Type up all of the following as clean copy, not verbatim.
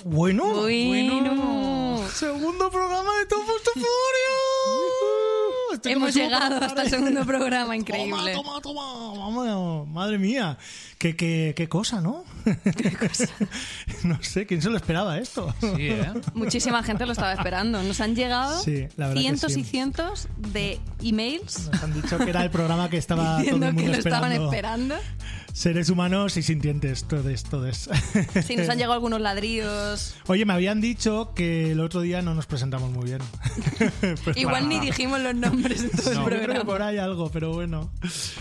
Bueno. Segundo programa de Top of the Furio. Hemos llegado hasta el segundo programa, increíble. Toma. Madre mía. Qué cosa, ¿no? ¿Qué cosa? No sé, ¿quién se lo esperaba esto? Sí, Muchísima gente lo estaba esperando. Nos han llegado cientos y cientos de emails. Nos han dicho que era el programa que estaba todo el mundo que lo esperando. estaban esperando. Seres humanos y sintientes, todos. Sí, nos han llegado algunos ladrillos. Oye, me habían dicho que el otro día no nos presentamos muy bien. Pues igual ni dijimos los nombres de todo el programa. Creo que por ahí algo, pero bueno.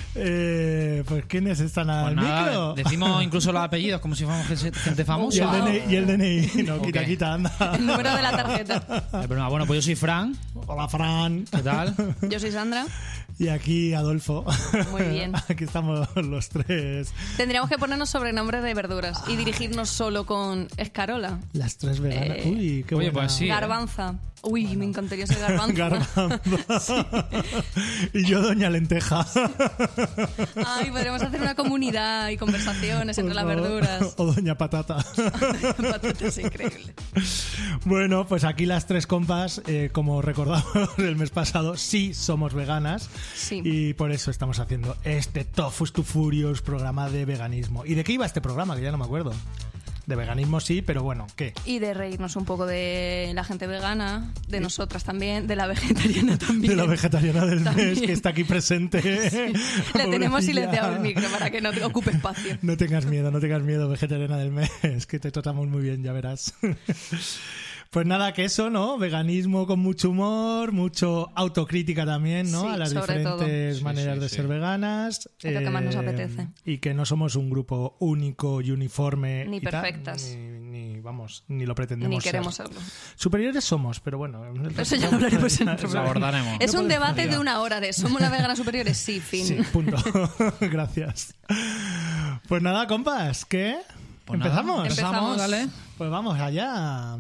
Pues ¿quiénes están al micro? Decimos incluso los apellidos como si fuéramos gente famosa. Y el DNI. No, Okay. quita, anda. El número de la tarjeta. Bueno, pues yo soy Fran. Hola, Fran. ¿Qué tal? Yo soy Sandra. Y aquí Adolfo. Muy bien. Aquí estamos los tres. Tendríamos que ponernos sobrenombres de verduras y dirigirnos solo con escarola. Las tres veganas. Uy, qué Oye, buena. pues sí. Garbanza. Uy, me encantaría ser garbanza. Garbanza. Sí. Y yo Doña Lenteja. Ay, podríamos hacer una comunidad y conversaciones entre las verduras. O Doña Patata. Patata es increíble. Bueno, pues aquí las tres compas, como recordamos el mes pasado, sí somos veganas. Sí. Y por eso estamos haciendo este Tofu to Furious programa de veganismo. ¿Y de qué iba este programa? Que ya no me acuerdo. De veganismo sí, pero bueno, ¿qué? Y de reírnos un poco de la gente vegana, de nosotras también, de la vegetariana también. De la vegetariana del También. mes que está aquí presente. Sí. Le tenemos silenciado el micro para que no te ocupe espacio. No tengas miedo, vegetariana del mes, que te tratamos muy bien, ya verás. Pues nada, que eso, ¿no? Veganismo con mucho humor, mucho autocrítica también, ¿no? Sí, a las sobre diferentes todo. maneras de ser veganas. Es lo que más nos apetece. Y que no somos un grupo único y uniforme. Ni y tal, perfectas. ni lo pretendemos Ni queremos ser. serlo. Superiores somos, pero bueno. Eso ya lo hablaremos en otro Lo programa. abordaremos. Es No un podemos debate fallar. de una hora de ¿somos las veganas superiores? Sí, fin. Sí, punto. Gracias. Pues nada, compas, ¿qué? Pues ¿Empezamos? nada, Empezamos. dale. Pues vamos allá.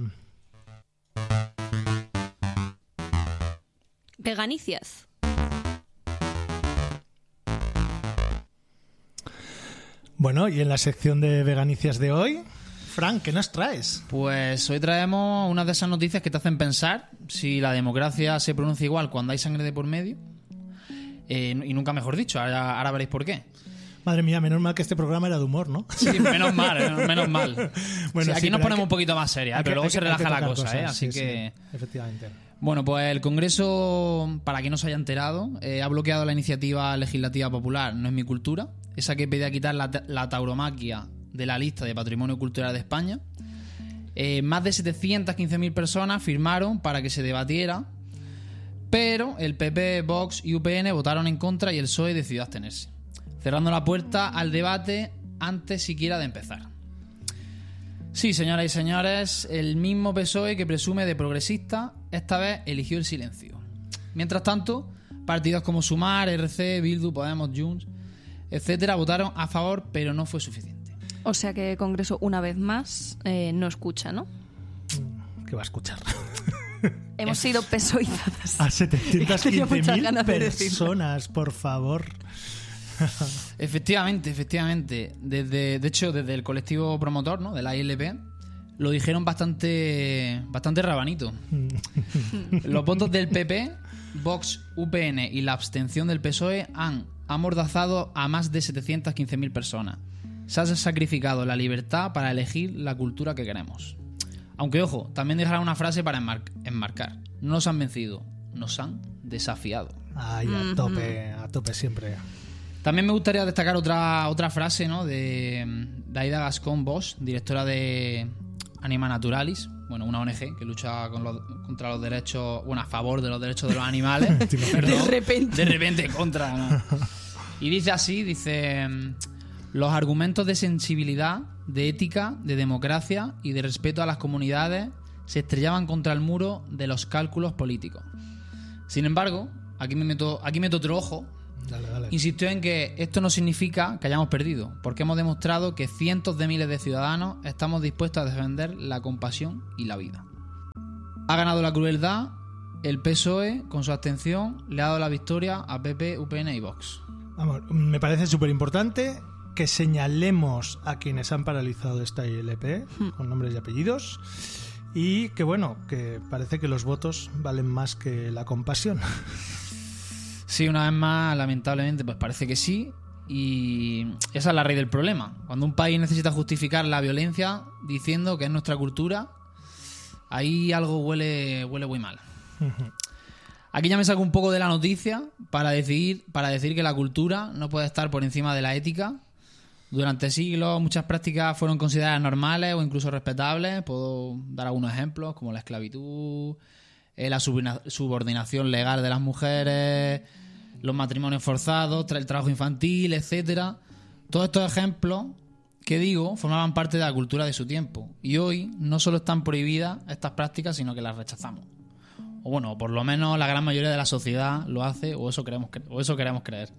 Veganicias. Bueno, y en la sección de veganicias de hoy, Frank, ¿qué nos traes? Pues hoy traemos una de esas noticias que te hacen pensar si la democracia se pronuncia igual cuando hay sangre de por medio. Y nunca mejor dicho, ahora veréis por qué. Madre mía, menos mal que este programa era de humor, ¿no? Sí, menos mal. Bueno, Sí, aquí sí, nos pero ponemos un poquito más serias, pero luego se relaja la cosa, ¿eh? Así sí, que... sí, efectivamente. Bueno, pues el Congreso, para quien no se haya enterado, ha bloqueado la iniciativa legislativa popular No es mi cultura, esa que pedía quitar la tauromaquia de la lista de Patrimonio Cultural de España. Más de 715.000 personas firmaron para que se debatiera, pero el PP, Vox y UPN votaron en contra y el PSOE decidió abstenerse, cerrando la puerta al debate antes siquiera de empezar. Sí, señoras y señores, el mismo PSOE que presume de progresista, esta vez eligió el silencio. Mientras tanto, partidos como Sumar, RC, Bildu, Podemos, Junts, etcétera, votaron a favor, pero no fue suficiente. O sea que el Congreso, una vez más, no escucha, ¿no? ¿Qué va a escuchar? Hemos sido pesoizadas. A Tenía muchas 715.000 ganas de decirlo. personas, por favor. Efectivamente. De hecho, desde el colectivo promotor, ¿no?, de la ILP, lo dijeron bastante rabanito. Los votos del PP, Vox, UPN y la abstención del PSOE han amordazado a más de 715.000 personas. Se ha sacrificado la libertad para elegir la cultura que queremos. Aunque, ojo, también dejará una frase para enmarcar. No nos han vencido, nos han desafiado. Ay, a tope siempre. También me gustaría destacar otra frase, ¿no?, de Aida Gascón Bosch, directora de Anima Naturalis, bueno, una ONG que lucha contra los derechos, bueno, a favor de los derechos de los animales. Perdón, de repente contra, ¿no? Y dice así, los argumentos de sensibilidad, de ética, de democracia y de respeto a las comunidades se estrellaban contra el muro de los cálculos políticos. Sin embargo, aquí meto otro ojo. Dale. Insistió en que esto no significa que hayamos perdido, porque hemos demostrado que cientos de miles de ciudadanos estamos dispuestos a defender la compasión y la vida. Ha ganado la crueldad, el PSOE, con su abstención, le ha dado la victoria a PP, UPN y Vox. Vamos, me parece súper importante que señalemos a quienes han paralizado esta ILP con nombres y apellidos y que bueno, que parece que los votos valen más que la compasión. Sí, una vez más, lamentablemente, pues parece que sí. Y esa es la raíz del problema. Cuando un país necesita justificar la violencia diciendo que es nuestra cultura, ahí algo huele muy mal. Aquí ya me saco un poco de la noticia para decir que la cultura no puede estar por encima de la ética. Durante siglos muchas prácticas fueron consideradas normales o incluso respetables. Puedo dar algunos ejemplos como la esclavitud, la subordinación legal de las mujeres, los matrimonios forzados, el trabajo infantil, etcétera. Todos estos ejemplos que digo formaban parte de la cultura de su tiempo y hoy no solo están prohibidas estas prácticas, sino que las rechazamos. O bueno, por lo menos la gran mayoría de la sociedad lo hace, o eso queremos creer.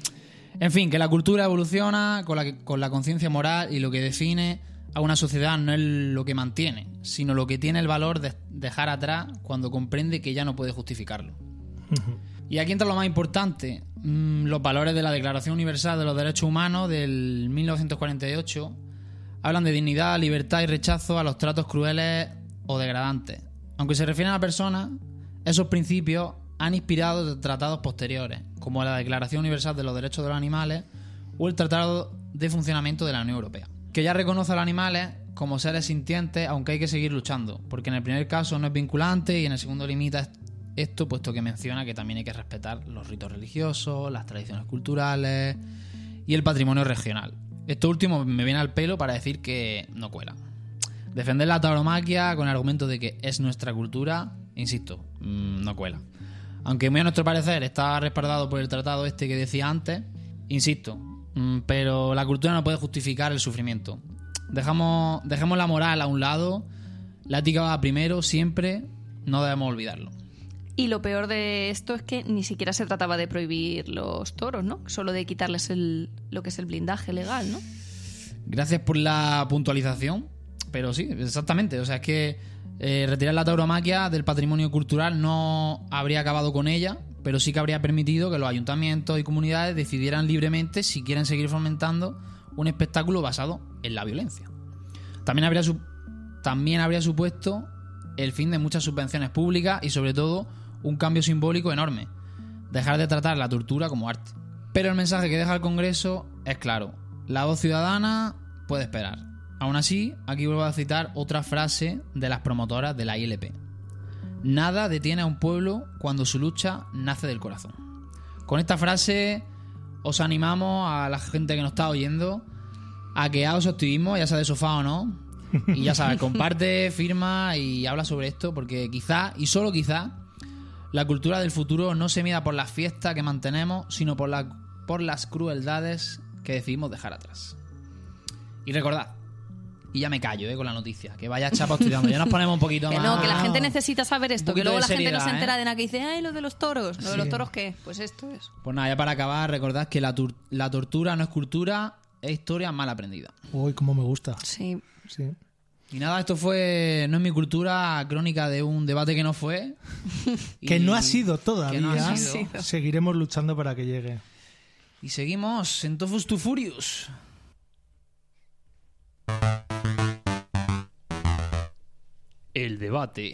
En fin, que la cultura evoluciona con la conciencia moral y lo que define a una sociedad no es lo que mantiene, sino lo que tiene el valor de dejar atrás cuando comprende que ya no puede justificarlo. Y aquí entra lo más importante, los valores de la Declaración Universal de los Derechos Humanos del 1948 hablan de dignidad, libertad y rechazo a los tratos crueles o degradantes. Aunque se refieren a personas, esos principios han inspirado tratados posteriores, como la Declaración Universal de los Derechos de los Animales o el Tratado de Funcionamiento de la Unión Europea, que ya reconoce a los animales como seres sintientes, aunque hay que seguir luchando, porque en el primer caso no es vinculante y en el segundo limita esto, puesto que menciona que también hay que respetar los ritos religiosos, las tradiciones culturales y el patrimonio regional. Esto último me viene al pelo para decir que no cuela. Defender la tauromaquia con el argumento de que es nuestra cultura, insisto, no cuela. Aunque muy a nuestro parecer está respaldado por el tratado este que decía antes, insisto, pero la cultura no puede justificar el sufrimiento. Dejemos la moral a un lado, la ética va primero, siempre, no debemos olvidarlo. Y lo peor de esto es que ni siquiera se trataba de prohibir los toros, ¿no? Solo de quitarles lo que es el blindaje legal, ¿no? Gracias por la puntualización, pero sí, exactamente. O sea, es que retirar la tauromaquia del patrimonio cultural no habría acabado con ella, pero sí que habría permitido que los ayuntamientos y comunidades decidieran libremente si quieren seguir fomentando un espectáculo basado en la violencia. También habría supuesto el fin de muchas subvenciones públicas y sobre todo un cambio simbólico enorme: dejar de tratar la tortura como arte. Pero el mensaje que deja el Congreso es claro: la voz ciudadana puede esperar. Aún así, aquí vuelvo a citar otra frase de las promotoras de la ILP: nada detiene a un pueblo cuando su lucha nace del corazón. Con esta frase os animamos a la gente que nos está oyendo a que haga su activismo, ya sea de sofá o no, y ya sabes, comparte, firma y habla sobre esto, porque quizá, y solo quizá, la cultura del futuro no se mida por las fiestas que mantenemos, sino por las crueldades que decidimos dejar atrás. Y recordad, y ya me callo con la noticia, que vaya chapa estudiando, ya nos ponemos un poquito que más. No, que la gente necesita saber esto, que luego la gente no se entera de nada, que dice, ay, lo de los toros. ¿Lo de los toros qué? Pues esto es. Pues nada, ya para acabar, recordad que la tortura no es cultura, es historia mal aprendida. Uy, cómo me gusta. Sí. Y nada, esto fue No es mi cultura, crónica de un debate que no fue. Que no ha sido todavía. Que no ha sido. Seguiremos luchando para que llegue. Y seguimos en Tofus to Furious. El debate.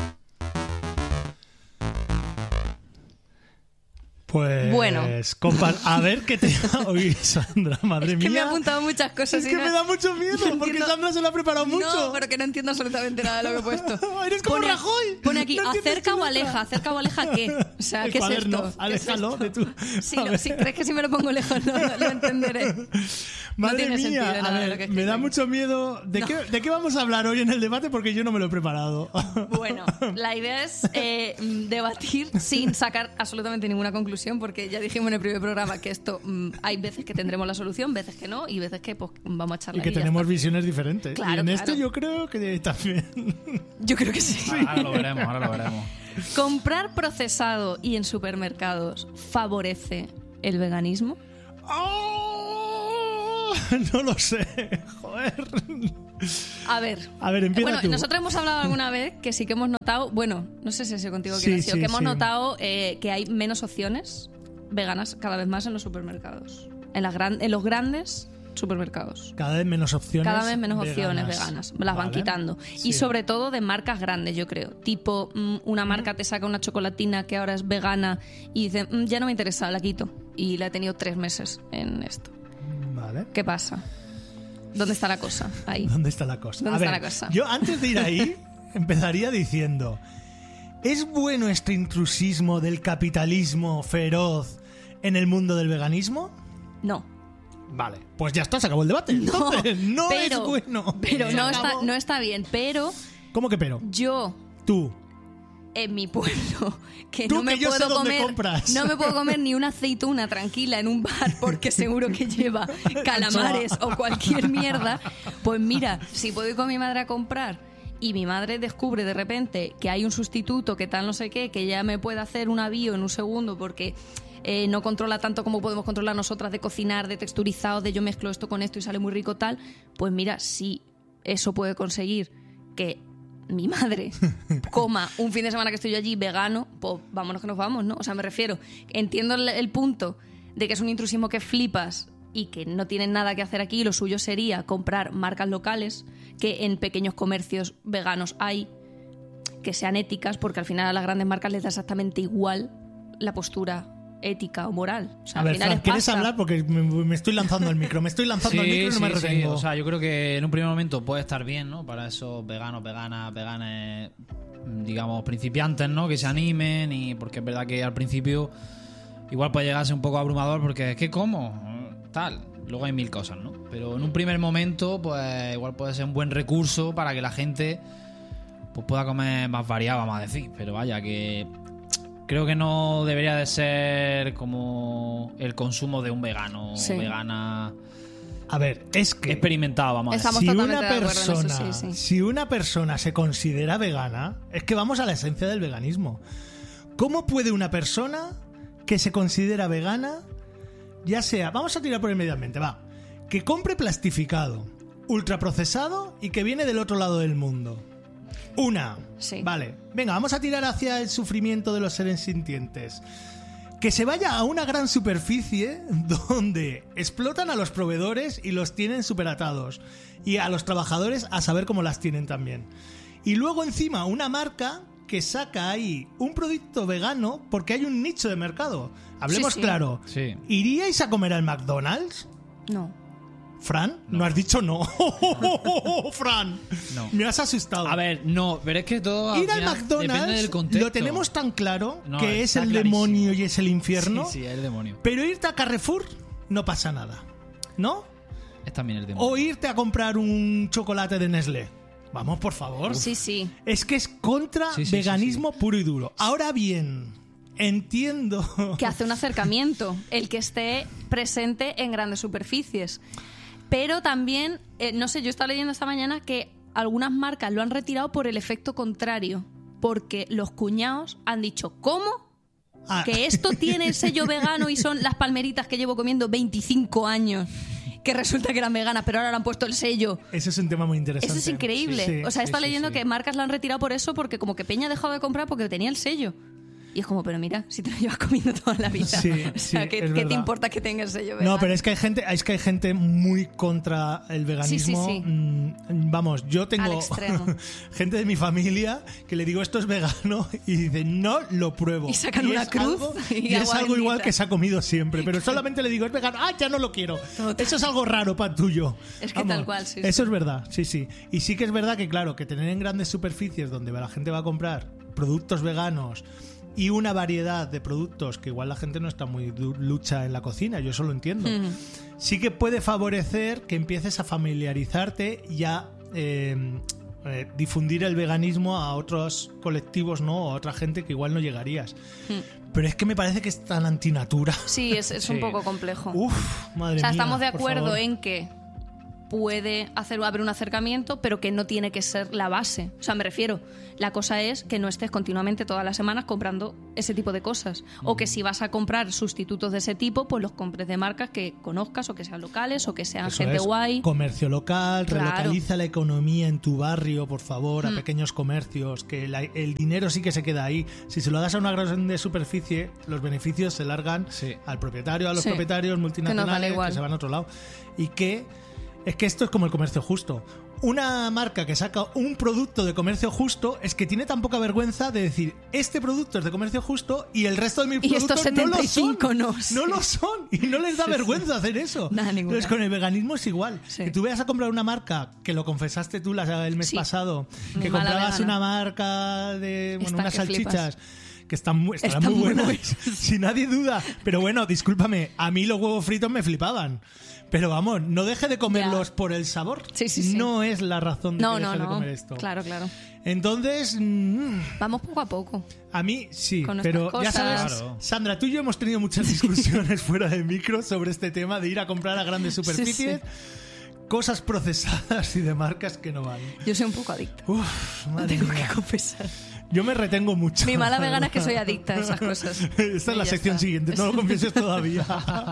Pues, bueno, a ver qué te... Uy, Sandra, madre mía. Es que me ha apuntado muchas cosas. Es que me da mucho miedo, porque Sandra se lo ha preparado mucho. No, pero que no entiendo absolutamente nada de lo que he puesto. Eres como Rajoy. Pone aquí, no acerca o aleja qué. O sea, ¿qué es esto? Aléjalo de tu... Sí, no, si crees que si me lo pongo lejos no lo entenderé. Madre no tiene mía, sentido nada a de lo ver, que me da aquí. mucho miedo. ¿De qué vamos a hablar hoy en el debate? Porque yo no me lo he preparado. Bueno, la idea es debatir sin sacar absolutamente ninguna conclusión, porque ya dijimos en el primer programa que esto hay veces que tendremos la solución, veces que no, y veces que pues, vamos a charlar. Y que tenemos visiones diferentes. Claro, y en claro. esto yo creo que también. Yo creo que sí. Ahora lo veremos. ¿Comprar procesado y en supermercados favorece el veganismo? ¡Oh! No lo sé. Joder. A ver, empieza bueno, tú. Nosotros hemos hablado alguna vez que sí que hemos notado, bueno, no sé si ha sido contigo que ha sido, que hemos notado que hay menos opciones veganas cada vez más en los supermercados. En los grandes supermercados. Cada vez menos opciones. Cada vez menos opciones veganas. Las van quitando. Sí. Y sobre todo de marcas grandes, yo creo. Tipo, una marca te saca una chocolatina que ahora es vegana y dice, ya no me interesa, la quito. Y la he tenido 3 meses en esto. Vale. ¿Qué pasa? ¿Dónde está la cosa? Ahí. ¿Dónde está la cosa? ¿Dónde está la cosa? Yo antes de ir ahí empezaría diciendo, ¿es bueno este intrusismo del capitalismo feroz en el mundo del veganismo? No. Vale, pues ya está, se acabó el debate. Entonces, no pero, es bueno. Pero no está bien. Pero ¿Cómo que pero? yo, Tú. en mi pueblo, que Tú, no me que yo sé puedo dónde comer, compras. no me puedo comer ni una aceituna tranquila en un bar porque seguro que lleva calamares o cualquier mierda. Pues mira, si puedo ir con mi madre a comprar y mi madre descubre de repente que hay un sustituto que tal no sé qué, que ya me puede hacer una bio en un segundo porque no controla tanto como podemos controlar nosotras de cocinar, de texturizado, de yo mezclo esto con esto y sale muy rico tal, pues mira, si eso puede conseguir que mi madre coma un fin de semana que estoy yo allí vegano, pues vámonos que nos vamos, ¿no? O sea, me refiero, entiendo el punto de que es un intrusismo que flipas y que no tienen nada que hacer aquí, lo suyo sería comprar marcas locales que en pequeños comercios veganos hay, que sean éticas, porque al final a las grandes marcas les da exactamente igual la postura ética o moral. O sea, A al ver, final Fran, es ¿quieres pasta. hablar? Porque me estoy lanzando al micro. Me estoy lanzando al micro y no me retengo. O sea, yo creo que en un primer momento puede estar bien, ¿no? Para esos veganos, veganas, digamos, principiantes, ¿no? Que se animen y porque es verdad que al principio igual puede llegarse un poco abrumador porque es que ¿cómo? Tal. Luego hay 1000 cosas, ¿no? Pero en un primer momento, pues igual puede ser un buen recurso para que la gente pues pueda comer más variado, vamos a decir. Pero vaya, que creo que no debería de ser como el consumo de un vegano o vegana. A ver, es que experimentado, vamos a decir. Estamos si totalmente una de acuerdo en eso, persona, sí. si una persona se considera vegana, es que vamos a la esencia del veganismo. ¿Cómo puede una persona que se considera vegana, ya sea, vamos a tirar por el medio ambiente, que compre plastificado, ultraprocesado y que viene del otro lado del mundo? Sí. Vale, venga, vamos a tirar hacia el sufrimiento de los seres sintientes. Que se vaya a una gran superficie donde explotan a los proveedores y los tienen superatados. Y a los trabajadores a saber cómo las tienen también. Y luego encima una marca que saca ahí un producto vegano porque hay un nicho de mercado. Hablemos Sí. claro. Sí. ¿Iríais a comer al McDonald's? No. ¿Fran? No has dicho no. Fran, No. me has asustado. A ver, no, pero es que todo Ir al final depende McDonald's del contexto. lo tenemos tan claro No, que es está el clarísimo. demonio y es el infierno. Sí, es el demonio. Pero irte a Carrefour no pasa nada, ¿no? Es también el demonio. O irte a comprar un chocolate de Nestlé. Vamos, por favor. Sí. Es que es contra Sí, veganismo puro y duro. Ahora bien, entiendo... Que hace un acercamiento el que esté presente en grandes superficies. Pero también, no sé, yo estaba leyendo esta mañana que algunas marcas lo han retirado por el efecto contrario. Porque los cuñados han dicho, ¿cómo? Ah. Que esto tiene el sello vegano y son las palmeritas que llevo comiendo 25 años. Que resulta que eran veganas, pero ahora le han puesto el sello. Ese es un tema muy interesante. Eso es increíble. Sí, o sea, he estado sí, leyendo sí. que marcas lo han retirado por eso, porque como que Peña ha dejado de comprar porque tenía el sello. Y es como, pero mira, si te lo llevas comiendo toda la vida. Sí, o sea, sí, ¿qué es te verdad. importa que tenga el sello vegano? No, pero es que hay gente muy contra el veganismo. Sí. Vamos, yo tengo Al extremo. gente de mi familia que le digo esto es vegano y dicen no lo pruebo. Y sacan una es cruz algo, y y es agua algo igual bendita. que se ha comido siempre, pero solamente le digo es vegano, ya no lo quiero. Total. Eso es algo raro para tuyo. Es que tal cual, sí. Eso es verdad, sí. Y sí que es verdad que claro, que tener en grandes superficies donde la gente va a comprar productos veganos y una variedad de productos que igual la gente no está muy lucha en la cocina, yo eso lo entiendo. Sí que puede favorecer que empieces a familiarizarte y a difundir el veganismo a otros colectivos, ¿no? A otra gente que igual no llegarías. Pero es que me parece que es tan antinatura. Sí, es un poco complejo. Uf, madre o sea, mía. estamos de por acuerdo favor. en que puede haber un acercamiento, pero que no tiene que ser la base. O sea, me refiero, la cosa es que no estés continuamente todas las semanas comprando ese tipo de cosas. O que si vas a comprar sustitutos de ese tipo, pues los compres de marcas que conozcas o que sean locales o que sean Eso gente es, guay. comercio local, Claro. relocaliza la economía en tu barrio, por favor, a pequeños comercios, que el dinero sí que se queda ahí. Si se lo das a una grande superficie, los beneficios se largan Sí. al propietario, a los Sí. propietarios Que nos vale multinacionales igual. que se van a otro lado. Y que es que esto es como el comercio justo. Una marca que saca un producto de comercio justo es que tiene tan poca vergüenza de decir, este producto es de comercio justo y el resto de mis Y estos productos no lo 75 son. no, sí. No lo son. Y no les da vergüenza hacer eso. Nada, ninguna. Entonces con el veganismo es igual. Sí. Que tú vayas a comprar una marca, que lo confesaste tú el mes Sí. pasado, Mi que mala comprabas vegana. una marca de Esta unas que salchichas. Que estarán muy Están muy buenas, buenas. sin nadie duda. Pero bueno, discúlpame, a mí los huevos fritos me flipaban. Pero vamos, no deje de comerlos Ya. por el sabor. Sí, sí, sí. No es la razón de No, que no, deje de no. comer esto. Claro, claro. Entonces, Vamos poco a poco. a mí sí, Con nuestras pero ya cosas. sabes, Claro. Sandra, tú y yo hemos tenido muchas discusiones fuera de micro sobre este tema de ir a comprar a grandes superficies cosas procesadas y de marcas que no van. Yo soy un poco adicta. Uf, madre Tengo mía. que confesar. Yo me retengo mucho. Mi mala la vegana es que verdad. soy adicta a esas cosas. Esta es Y la ya sección está. siguiente, no lo confieses todavía.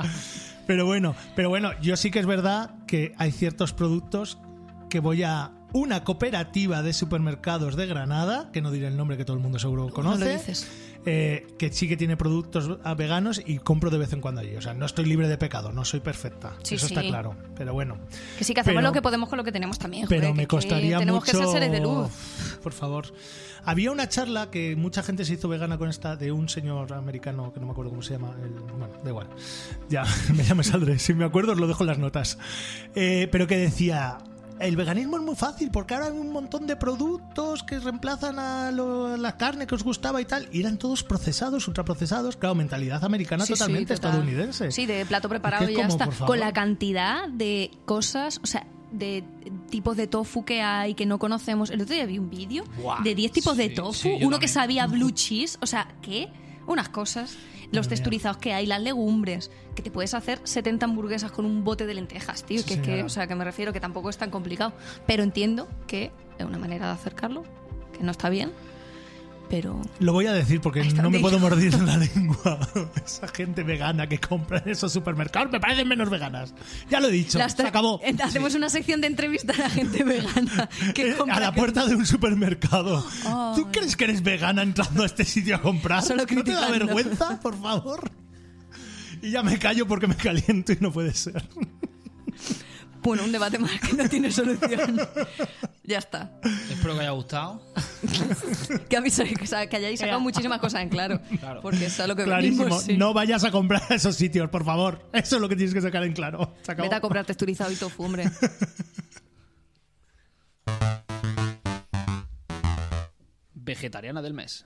Pero bueno, yo sí que es verdad que hay ciertos productos que voy a una cooperativa de supermercados de Granada, que no diré el nombre que todo el mundo seguro conoce, No lo dices. que sí que tiene productos veganos y compro de vez en cuando allí. O sea, no estoy libre de pecado, no soy perfecta. Sí, Eso está sí. claro. Pero bueno. Que sí, que hacemos Pero- lo que podemos con lo que tenemos también. Pero joder, me que costaría tenemos mucho. que ser seres de luz. Por favor. Había una charla que mucha gente se hizo vegana con esta de un señor americano que no me acuerdo cómo se llama. Bueno, da igual. Ya me saldré. Si me acuerdo os lo dejo en las notas. Pero que decía, el veganismo es muy fácil porque ahora hay un montón de productos que reemplazan a la carne que os gustaba y tal. Y eran todos procesados, ultraprocesados. Claro, mentalidad americana Sí, sí, totalmente total. estadounidense. Sí, de plato preparado Es que y ya como, está. por favor. Con la cantidad de cosas, o sea, de tipos de tofu que hay que no conocemos. El otro día vi un vídeo Buah, de 10 tipos de sí, tofu, sí, yo uno que también. sabía blue cheese, o sea, ¿qué? Unas cosas. Los Madre mía. texturizados que hay, las legumbres, que te puedes hacer 70 hamburguesas con un bote de lentejas, tío. Sí, que es que, señora. o sea, que me refiero que tampoco es tan complicado. Pero entiendo que es una manera de acercarlo, que no está bien, pero Lo voy a decir porque Ahí está, no me digo. puedo mordir la lengua. Esa gente vegana que compra en esos supermercados me parecen menos veganas. Ya lo he dicho, Las se acabó. Hacemos una sección de entrevistas a gente vegana que compra A la puerta de un supermercado. Ay. ¿Tú crees que eres vegana entrando a este sitio a comprar? Solo ¿No te da criticando. vergüenza, por favor? Y ya me callo porque me caliento y no puede ser. Bueno, un debate más que no tiene solución. Ya está. Espero que haya gustado. Que hayáis sacado muchísimas cosas en claro. Claro. Porque eso es a lo que Clarísimo. venimos. Sí. No vayas a comprar a esos sitios, por favor. Eso es lo que tienes que sacar en claro. Se acabó. Vete a comprar texturizado y tofu, hombre. Vegetariana del mes.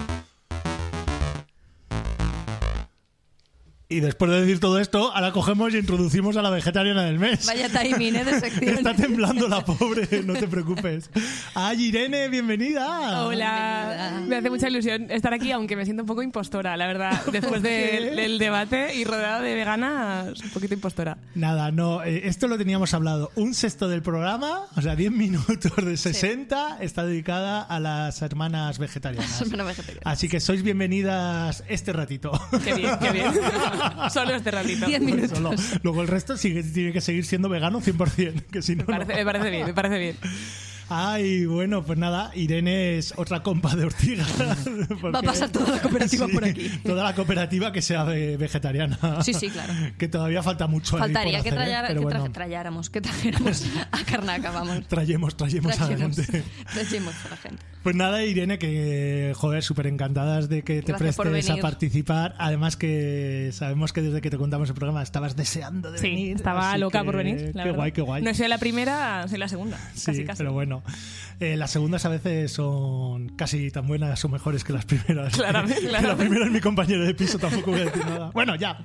Y después de decir todo esto, ahora cogemos y introducimos a la vegetariana del mes. Vaya timing, ¿eh? De sección. Está temblando la pobre, no te preocupes. ¡Ay, Irene, bienvenida! Hola, Bienvenida. me hace mucha ilusión estar aquí, aunque me siento un poco impostora, la verdad. Después del debate y rodeada de veganas, un poquito impostora. Nada, no, esto lo teníamos hablado. Un sexto del programa, o sea, 10 minutos de 60, está dedicada a las hermanas vegetarianas. Bueno, vegetariana. Así que sois bienvenidas este ratito. Qué bien, qué bien. Solo este ratito. 10 minutos. Solo. Luego el resto tiene que seguir siendo vegano 100%, que si no, no. Me parece bien, me parece bien. Ay, bueno, pues nada, Irene es otra compa de Ortiga. Va a pasar toda la cooperativa por aquí. Toda la cooperativa que sea vegetariana. Sí, sí, claro. Que todavía falta mucho ahí Faltaría por que, hacer, ¿eh? Pero bueno, trajéramos a Carnaca, vamos. trayemos a la gente. Trajemos a la gente. Pues nada, Irene, que joder, súper encantadas de que te Gracias por prestes a venir. participar. Además que sabemos que desde que te contamos el programa estabas deseando de Sí, venir. estaba así loca que por venir. La Qué verdad. guay, qué guay. No soy la primera, soy la segunda. Sí, Casi, casi. pero bueno. Las segundas a veces son casi tan buenas o mejores que las primeras. Claramente, Que la claramente. primera es mi compañero de piso, tampoco voy a decir nada. Bueno, ya.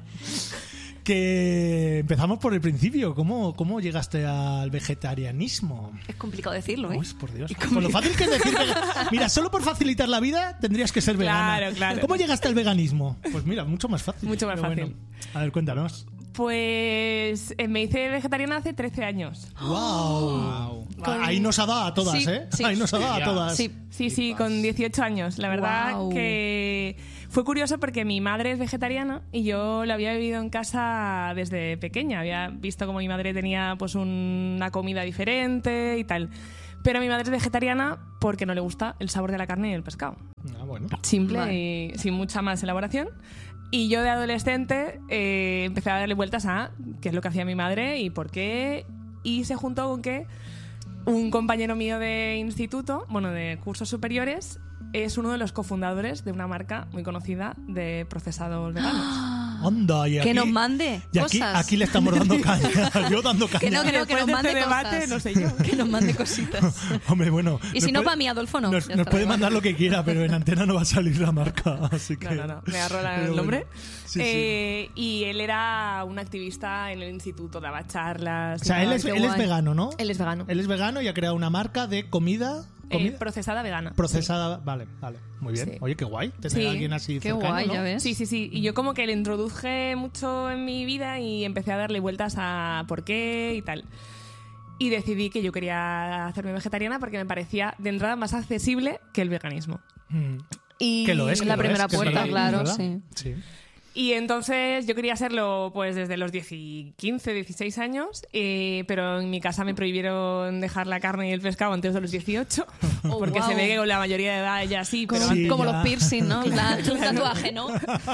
Que empezamos por el principio. ¿Cómo llegaste al vegetarianismo? Es complicado decirlo, ¿eh? Uy, por Dios. Con lo fácil que es decir mira, solo por facilitar la vida tendrías que ser vegana. Claro, claro. ¿Cómo llegaste al veganismo? Pues mira, mucho más fácil. Mucho más Pero fácil. bueno, a ver, cuéntanos. Pues me hice vegetariana hace 13 años. ¡Wow! Ahí nos ha dado a todas, Sí, ¿eh? sí. Ahí nos ha dado a todas. Sí, con 18 años. La verdad Guau. que fue curioso porque mi madre es vegetariana y yo la había vivido en casa desde pequeña. Había visto como mi madre tenía pues una comida diferente y tal. Pero mi madre es vegetariana porque no le gusta el sabor de la carne y el pescado. Ah, bueno. Simple Vale. y sin mucha más elaboración. Y yo de adolescente empecé a darle vueltas a qué es lo que hacía mi madre y por qué. Y se juntó con que un compañero mío de instituto, bueno, de cursos superiores, es uno de los cofundadores de una marca muy conocida de procesados veganos. Anda, y aquí, Que nos mande y aquí, cosas. aquí le estamos dando caña. Yo dando caña. Que no, que Después nos de mande este debate, cosas. no sé yo. Que nos mande cositas. Hombre, bueno. Y si no, para mí, Adolfo, no. Nos, Ya nos está, puede igual. mandar lo que quiera, pero en antena no va a salir la marca. Así que... No, me agarró Pero el nombre. bueno. Sí. Y él era un activista en el instituto, daba charlas. O sea, él es, Qué él es guay. vegano, ¿no? Él es vegano. Él es vegano y ha creado una marca de comida Procesada vegana. procesada. Vale. Muy bien. Sí. Oye, qué guay tener Sí. a alguien así Qué cercano, guay, ¿no? ya ves. Sí. Y yo como que le introduje mucho en mi vida y empecé a darle vueltas a por qué y tal. Y decidí que yo quería hacerme vegetariana porque me parecía de entrada más accesible que el veganismo. Mm. Y Que lo es. La que lo primera es, que es puerta, verdad, claro, ¿verdad? sí. Sí. Y entonces yo quería hacerlo pues desde los 15, 16 años, pero en mi casa me prohibieron dejar la carne y el pescado antes de los 18, porque wow. se ve que con la mayoría de edad ya sí, pero Sí, Como ya. los piercing, ¿no? Un tatuaje, ¿no?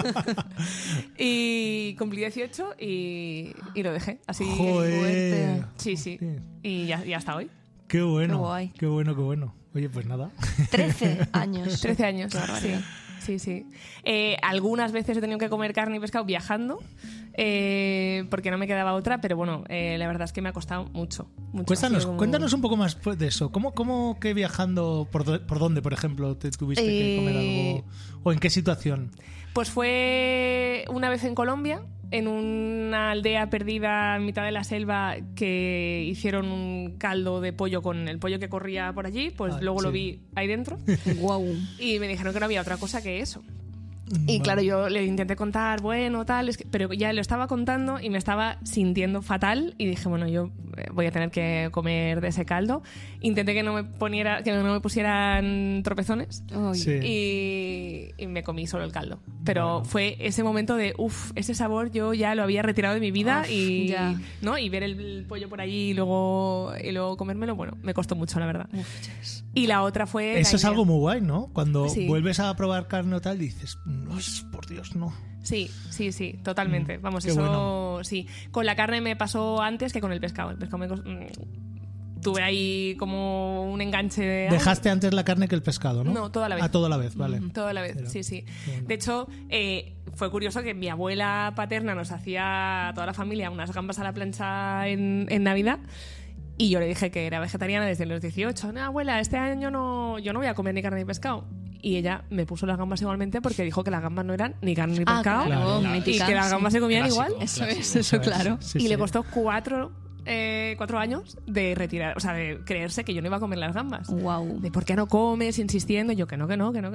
Y cumplí 18 y lo dejé. Así Joder. sí. Y ya hasta hoy. Qué bueno. Qué guay. Qué bueno. Oye, pues nada. 13 años. 13 años. Qué barbaridad. Sí. Algunas veces he tenido que comer carne y pescado viajando, porque no me quedaba otra, pero bueno, la verdad es que me ha costado mucho. Ha sido como- Cuéntanos un poco más de eso. ¿Cómo que viajando, por dónde, por ejemplo, te tuviste que comer algo? ¿O en qué situación? Pues fue una vez en Colombia, en una aldea perdida en mitad de la selva, que hicieron un caldo de pollo con el pollo que corría por allí, pues luego lo sí. vi ahí dentro Guau. y me dijeron que no había otra cosa que eso. Y claro, yo le intenté contar, bueno, tal, pero ya lo estaba contando y me estaba sintiendo fatal y dije, bueno, yo voy a tener que comer de ese caldo. Intenté que no me pusieran tropezones Ay. Sí. y me comí solo el caldo. Pero fue ese momento de, ese sabor yo ya lo había retirado de mi vida Uf, y, ya. ¿no? Y ver el pollo por allí y luego comérmelo, bueno, me costó mucho, la verdad. Y la otra fue... Eso la es idea. algo muy guay, ¿no? Cuando Sí. vuelves a probar carne o tal, dices, no, por Dios, no. Sí, totalmente. Vamos, qué eso bueno. sí. Con la carne me pasó antes que con el pescado. El pescado tuve ahí como un enganche de... Dejaste antes la carne que el pescado, ¿no? No, toda la vez. Ah, toda la vez, vale. Toda la vez, Pero- sí. bueno. De hecho, fue curioso que mi abuela paterna nos hacía a toda la familia unas gambas a la plancha en Navidad. Y yo le dije que era vegetariana desde los 18. No, abuela, este año yo no voy a comer ni carne ni pescado. Y ella me puso las gambas igualmente porque dijo que las gambas no eran ni carne ni Ah, pescado. claro, Claro. Y mítica, que las gambas sí. se comían Clásico. igual. Eso es, Eso eso es. claro. Sí, Y sí. le costó 4 años de retirar, o sea, de creerse que yo no iba a comer las gambas. Wow. De por qué no comes, insistiendo, yo que no.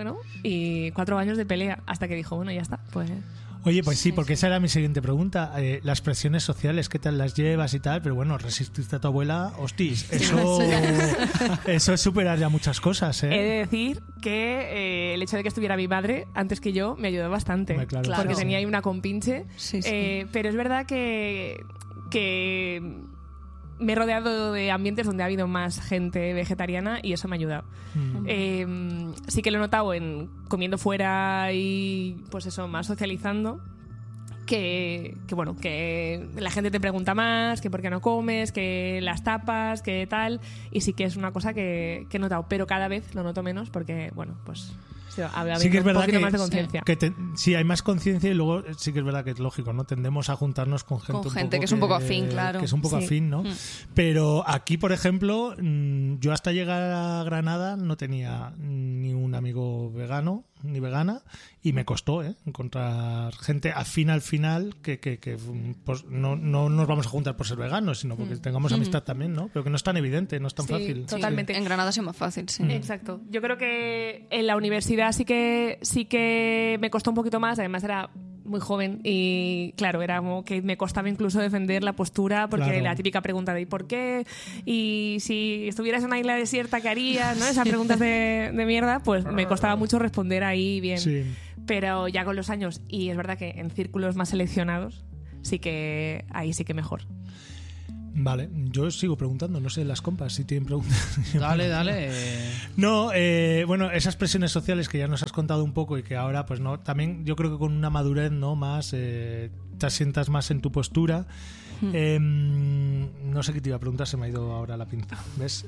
Y 4 años de pelea hasta que dijo, bueno, ya está, pues... Oye, pues sí, porque esa era mi siguiente pregunta. Las presiones sociales, ¿qué tal las llevas y tal? Pero bueno, resististe a tu abuela, hostis, eso es superar ya muchas cosas, He ¿eh? de decir que el hecho de que estuviera mi madre antes que yo me ayudó bastante. Hombre, claro, porque claro. tenía ahí una compinche. Sí, sí. Pero es verdad que me he rodeado de ambientes donde ha habido más gente vegetariana y eso me ha ayudado. Sí que lo he notado en comiendo fuera y pues eso, más socializando. Que bueno, que la gente te pregunta más, que por qué no comes, que las tapas, que tal. Y sí que es una cosa que he notado, pero cada vez lo noto menos porque, bueno, pues Sí que es un verdad poquito que, más de conciencia. sí, hay más conciencia y luego sí que es verdad que es lógico, ¿no? Tendemos a juntarnos con gente, Con gente que es un poco afín, claro. Que es un poco Sí. afín, ¿no? Pero aquí, por ejemplo, yo hasta llegar a Granada no tenía ni un amigo vegano ni vegana y me costó encontrar gente afín al final que pues, no nos vamos a juntar por ser veganos, sino porque tengamos amistad también, ¿no? Pero que no es tan evidente, no es tan Sí, fácil. totalmente. En Granada sí es más fácil, sí. Exacto. Yo creo que en la universidad sí que me costó un poquito más. Además era muy joven y claro, era como que me costaba incluso defender la postura porque Claro. la típica pregunta de ¿y por qué? Y si estuvieras en una isla desierta, ¿qué harías? ¿No? Esas preguntas de mierda, pues me costaba mucho responder ahí bien. Sí. Pero ya con los años, y es verdad que en círculos más seleccionados, ahí sí que mejor. Vale, yo sigo preguntando, no sé las compas si tienen preguntas. Dale. No, bueno, esas presiones sociales que ya nos has contado un poco y que ahora, pues no, también yo creo que con una madurez, ¿no? Más, te asientas más en tu postura. No sé qué te iba a preguntar, se me ha ido ahora la pinza. ¿Ves?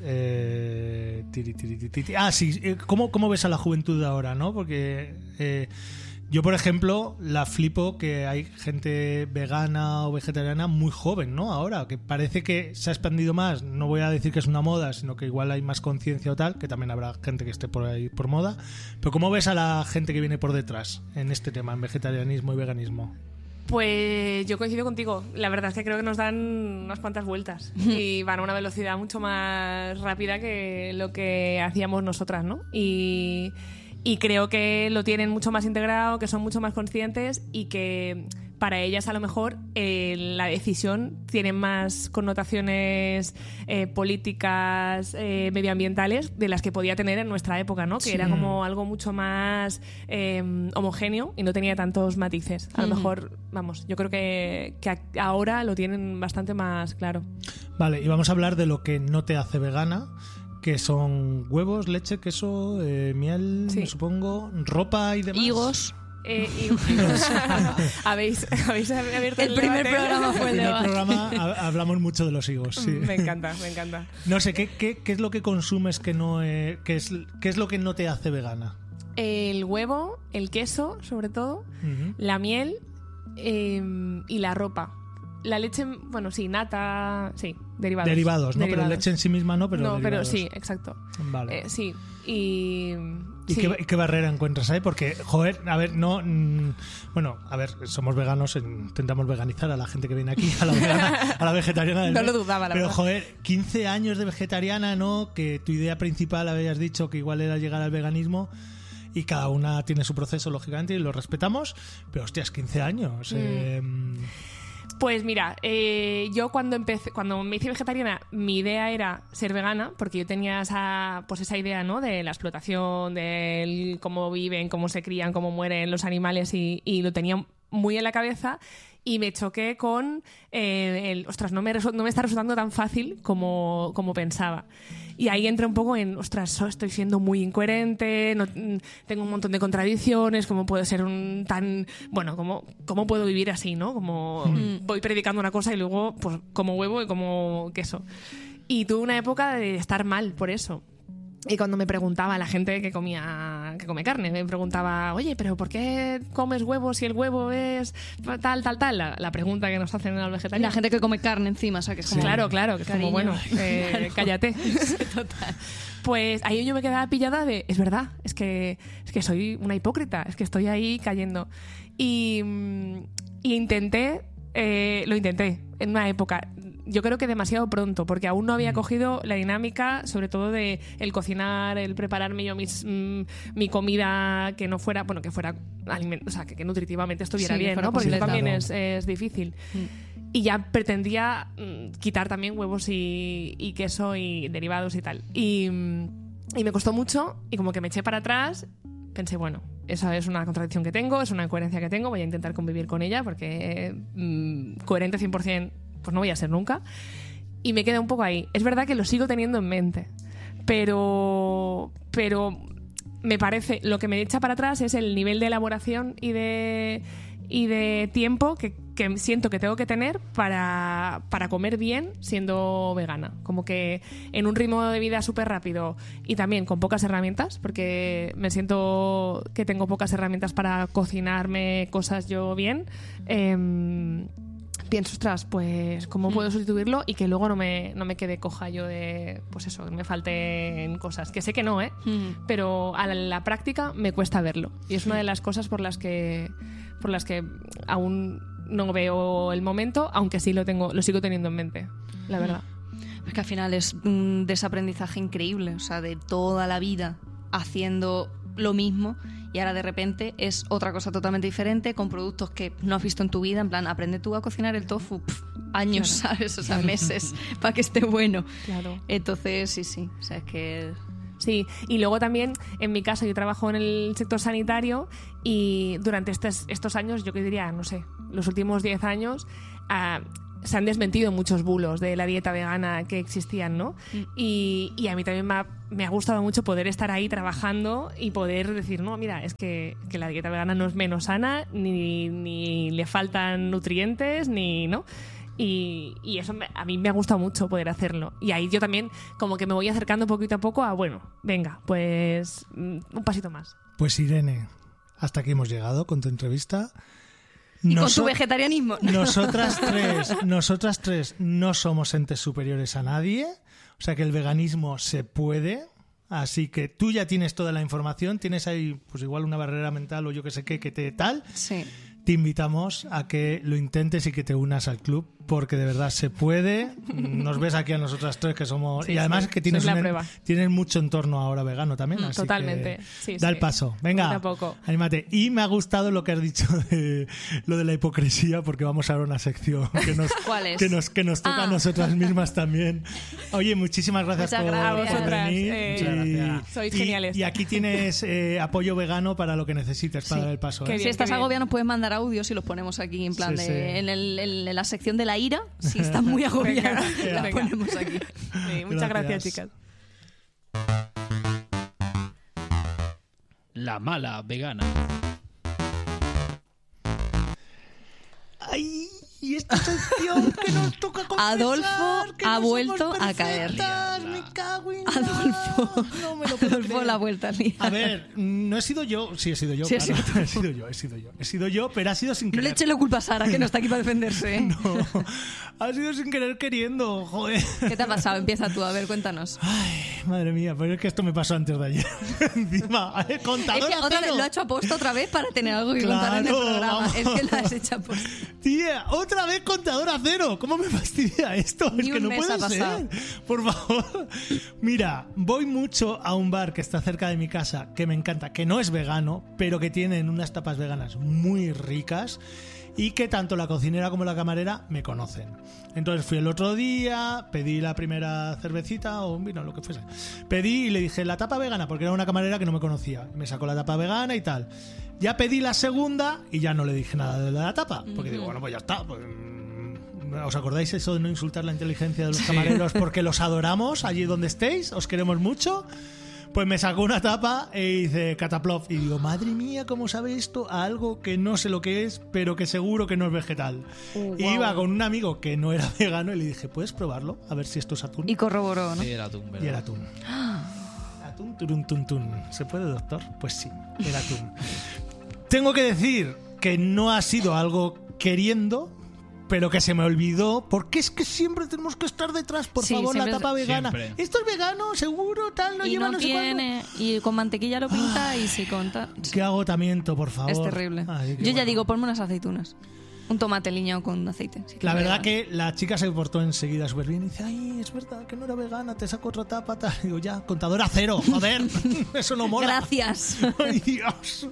Sí, ¿cómo ves a la juventud de ahora, no? Porque yo, por ejemplo, la flipo que hay gente vegana o vegetariana muy joven, ¿no? Ahora, que parece que se ha expandido más. No voy a decir que es una moda, sino que igual hay más conciencia o tal, que también habrá gente que esté por ahí por moda. Pero ¿cómo ves a la gente que viene por detrás en este tema, en vegetarianismo y veganismo? Pues yo coincido contigo. La verdad es que creo que nos dan unas cuantas vueltas y van a una velocidad mucho más rápida que lo que hacíamos nosotras, ¿no? Y creo que lo tienen mucho más integrado, que son mucho más conscientes y que para ellas a lo mejor la decisión tiene más connotaciones políticas, medioambientales de las que podía tener en nuestra época, ¿no? Que era como algo mucho más homogéneo y no tenía tantos matices. A lo mejor, vamos, yo creo que ahora lo tienen bastante más claro. Vale, y vamos a hablar de lo que no te hace vegana, que son huevos, leche, queso, miel, Sí. supongo, ropa y demás. Higos. ¿Habéis abierto El primer debate? programa fue En el el debate. programa hablamos mucho de los higos, sí. Me encanta, me encanta. No sé, ¿qué es lo que consumes que no qué es lo que no te hace vegana? El huevo, el queso, sobre todo, Ujú. la miel y la ropa. La leche, bueno, sí, nata, sí, derivados. Derivados, ¿no? Pero leche en sí misma no, pero no, pero derivados. sí, exacto. Vale. Sí, y... ¿Y sí. qué barrera encuentras ahí? Porque, joder, a ver, no... bueno, a ver, somos veganos, intentamos veganizar a la gente que viene aquí, a la vegana, a la vegetariana del No mes. lo dudaba, la Pero, verdad. joder, 15 años de vegetariana, ¿no? Que tu idea principal habías dicho que igual era llegar al veganismo y cada una tiene su proceso, lógicamente, y lo respetamos, pero, hostias, 15 años. Pues mira, yo cuando me hice vegetariana, mi idea era ser vegana, porque yo tenía esa idea, ¿no? De la explotación, de cómo viven, cómo se crían, cómo mueren los animales y lo tenía muy en la cabeza y me choqué con ostras, no me está resultando tan fácil como pensaba. Y ahí entra un poco en, ostras, estoy siendo muy incoherente, tengo un montón de contradicciones, ¿cómo puedo ser bueno, cómo puedo vivir así, ¿no? Como voy predicando una cosa y luego pues como huevo y como queso. Y tuve una época de estar mal por eso. Y cuando me preguntaba la gente que come carne, me preguntaba, oye, pero ¿por qué comes huevos si el huevo es tal? La pregunta que nos hacen a los vegetarianos. La gente que come carne encima, o sea, que es como... Claro, que es Cariño. como, bueno, Claro. cállate. Total. Pues ahí yo me quedaba pillada de, es verdad, es que soy una hipócrita, es que estoy ahí cayendo. Y lo intenté en una época, yo creo que demasiado pronto, porque aún no había cogido la dinámica, sobre todo de el cocinar, el prepararme yo mi comida que no fuera, bueno, que fuera o sea, que nutritivamente estuviera Sí, que bien, fuera ¿no? Porque eso completa. también Claro. es difícil. Y ya pretendía quitar también huevos y queso y derivados y tal. Y me costó mucho y como que me eché para atrás, pensé, bueno, esa es una contradicción que tengo, es una incoherencia que tengo, voy a intentar convivir con ella porque coherente 100% pues no voy a ser nunca. Y me quedé un poco ahí. Es verdad que lo sigo teniendo en mente, pero me parece, lo que me echa para atrás es el nivel de elaboración y de tiempo que siento que tengo que tener para comer bien siendo vegana. Como que en un ritmo de vida súper rápido y también con pocas herramientas, porque me siento que tengo pocas herramientas para cocinarme cosas yo bien. Pienso, ostras, pues cómo puedo sustituirlo y que luego no me quede coja yo de, pues eso, que me falten cosas. Que sé que no, pero a la práctica me cuesta verlo. Y es una de las cosas por las que aún no veo el momento, aunque sí lo sigo teniendo en mente, la verdad. Es que al final es un desaprendizaje increíble, o sea, de toda la vida haciendo lo mismo y ahora de repente es otra cosa totalmente diferente, con productos que no has visto en tu vida, en plan, aprende tú a cocinar el tofu, años, ¿sabes? O sea, meses, para que esté bueno. Claro. Entonces, sí, o sea, es que... Sí, y luego también, en mi caso, yo trabajo en el sector sanitario y durante estos años, yo que diría, no sé, los últimos 10 años, se han desmentido muchos bulos de la dieta vegana que existían, ¿no? Y a mí también me ha gustado mucho poder estar ahí trabajando y poder decir, no, mira, es que la dieta vegana no es menos sana, ni le faltan nutrientes, ni, ¿no? Y eso a mí me ha gustado mucho poder hacerlo. Y ahí yo también como que me voy acercando poquito a poco a, bueno, venga, pues un pasito más. Pues Irene, hasta aquí hemos llegado con tu entrevista. Y con tu vegetarianismo. Nosotras tres no somos entes superiores a nadie. O sea que el veganismo se puede. Así que tú ya tienes toda la información. Tienes ahí pues igual una barrera mental o yo que sé qué, que te tal. Sí. Te invitamos a que lo intentes y que te unas al club, porque de verdad se puede. Nos ves aquí a nosotras tres que somos... Sí, y además sí, que tienes prueba. tienes mucho entorno ahora vegano también. Así Totalmente. que Sí, da el paso. Venga, poquito a poco. anímate. Y me ha gustado lo que has dicho de lo de la hipocresía, porque vamos a ver una sección que nos, ¿Cuál es? que nos toca a nosotras mismas también. Oye, muchísimas gracias Muchas por gracias. por venir. Muchas gracias. Sois geniales. Y aquí tienes apoyo vegano para lo que necesites para Sí. dar el paso. Qué ¿eh? bien, Si estás qué bien. agobiada nos puedes mandar audios y los ponemos aquí en plan Sí, de sí. en la sección de la ira. Si estás muy agobiada, Venga, la venga. ponemos aquí. Sí, muchas gracias, chicas. La mala vegana. ¡Ay! Y esta sección que nos toca confesar, Adolfo que ha no vuelto somos a caer. perfectas, me cago en Adolfo. No me lo puedo Adolfo creer. la vuelta al día. A ver, no he sido yo. Sí, he sido yo. Sí, claro. has sido tú. He sido yo, pero ha sido sin No le querer. eches la culpa a Sara, que no está aquí para defenderse. ¿eh? No, ha sido sin querer queriendo, joder. ¿Qué te ha pasado? Empieza tú, a ver, cuéntanos. Ay, madre mía, pero es que esto me pasó antes de ayer. Encima, Es contador que otra vez cero. lo ha hecho aposta otra vez para tener algo que contar en el Claro, programa. vamos. Es que lo has hecho aposta. Tía, otra vez contador a cero. ¿Cómo me fastidia esto? Ni Es que un no mes puede ha pasado. ser. Por favor. Mira, voy mucho a un bar que está cerca de mi casa, que me encanta, que no es vegano, pero que tienen unas tapas veganas muy ricas y que tanto la cocinera como la camarera me conocen. Entonces fui el otro día, pedí la primera cervecita o un vino, lo que fuese. Pedí y le dije la tapa vegana, porque era una camarera que no me conocía. Me sacó la tapa vegana y tal. Ya pedí la segunda y ya no le dije nada de la tapa, porque digo, bueno, pues ya está. Pues, ¿os acordáis eso de no insultar la inteligencia de los camareros porque los adoramos allí donde estéis? ¿Os queremos mucho? Pues me sacó una tapa y dice Cataplov. Y digo, madre mía, ¿cómo sabe esto? A algo que no sé lo que es, pero que seguro que no es vegetal. Wow. Y iba con un amigo que no era vegano y le dije, ¿puedes probarlo? A ver si esto es atún. Y corroboró, ¿no? Sí, era atún, ¿verdad? Y era atún. Atún, turun, tun, tun. ¿Se puede, doctor? Pues sí, era atún. Tengo que decir que no ha sido algo queriendo, pero que se me olvidó, porque es que siempre tenemos que estar detrás, por Sí, favor, la siempre- tapa vegana. siempre. Esto es vegano, seguro, tal, no Y lleva no no sé cuánto. tiene. Y con mantequilla lo pinta y si conta. Qué agotamiento, por favor. Es terrible. Ay, qué Yo ya bueno. digo, ponme unas aceitunas. Un tomate liñado con aceite. Sí, La es verdad vegano. que la chica se portó enseguida súper bien y dice, ay, es verdad que no era vegana, te saco otra tapa, tal. Digo, ya, contador a cero, joder, eso no mola. Gracias. Ay, Dios.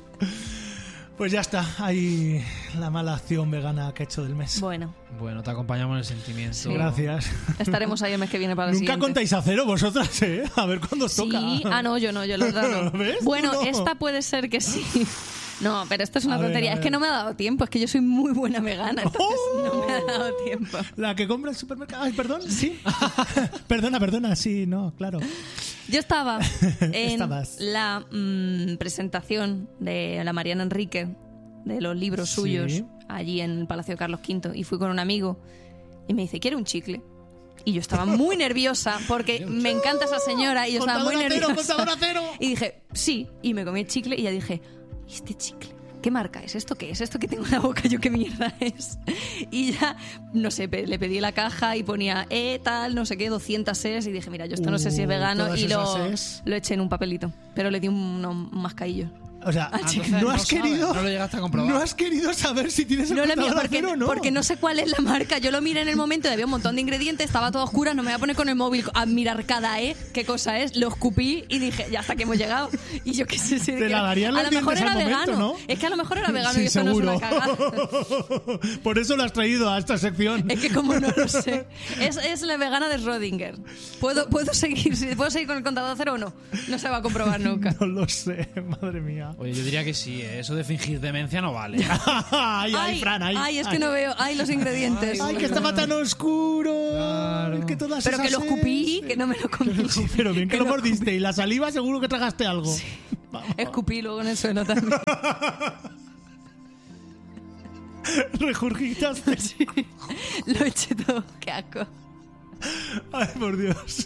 Pues ya está, ahí la mala acción vegana que he hecho del mes. Bueno, Bueno, te acompañamos en el sentimiento. Sí. Gracias. estaremos ahí el mes que viene para el Nunca siguiente. contáis a cero vosotras, ¿eh? A ver cuándo os toca. Sí, yo no, yo lo he dado. ¿Ves? Bueno, No. esta puede ser que sí. No, pero esto es una A ver, tontería. a Es ver. que no me ha dado tiempo, es que yo soy muy buena vegana, entonces ¡Oh! no me ha dado tiempo. La que compra en el supermercado. Ay, perdón, sí. perdona, sí, no, claro. Yo estaba en Estabas. la presentación de la Mariana Enrique, de los libros Sí. suyos, allí en el Palacio de Carlos V, y fui con un amigo y me dice, ¿quiere un chicle? Y yo estaba muy nerviosa porque me encanta esa señora y yo estaba muy Contador a cero, nerviosa. contador a cero. Y dije, sí, y me comí el chicle y ya dije, ¿y este chicle? ¿Qué marca es? ¿Esto qué es? ¿Esto que tengo en la boca yo qué mierda es? Y ya, no sé, le pedí la caja y ponía tal, no sé qué, 200 es y dije, mira, yo esto no sé si es vegano todas y esas es. lo eché en un papelito, pero le di un mascaillo. O sea, Entonces no has sabes, querido... no lo llegaste a comprobar. No has querido saber si tienes el No, la mía, contador de acero o no. porque no sé cuál es la marca. Yo lo miré en el momento y había un montón de ingredientes, estaba todo oscuro, no me voy a poner con el móvil a mirar cada qué cosa es. Lo escupí y dije, ya hasta que hemos llegado. Y yo qué sé si... Te lavarían los a lo mejor dientes era al momento, vegano. ¿no? Es que a lo mejor era vegano Sí, y esto seguro. no es una cagada. Por eso lo has traído a esta sección. Es que como no lo sé. Es la vegana de Schrödinger. ¿Puedo seguir con el contador de acero o no? No se va a comprobar nunca. No lo sé, madre mía. Oye, yo diría que sí, eso de fingir demencia no vale. Ay, Fran, es que no veo. Ay, los ingredientes. Ay, que estaba tan oscuro. Claro. Que todas Pero que esas lo escupí, es- que no me lo comí. Sí, pero bien que lo lo mordiste. Y la saliva seguro que tragaste algo. Escupí luego en el suelo también. Regurgitaste. Sí. Lo eché todo. Qué asco. Ay, por Dios.